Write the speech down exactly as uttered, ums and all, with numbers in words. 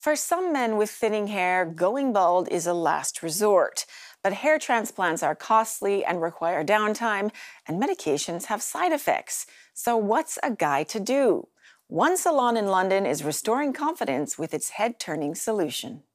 For some men with thinning hair, going bald is a last resort. But hair transplants are costly and require downtime, and medications have side effects. So, what's a guy to do? One salon in London is restoring confidence with its head turning solution.